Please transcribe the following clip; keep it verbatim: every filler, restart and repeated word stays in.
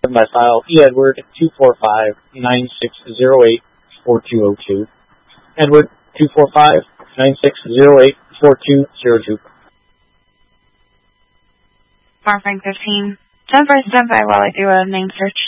my file E Edward two four five nine six zero eight four two zero two. Edward two four five nine six zero eight four two zero two. Farm Frank fifteen. Ten by stand by while I do a name search.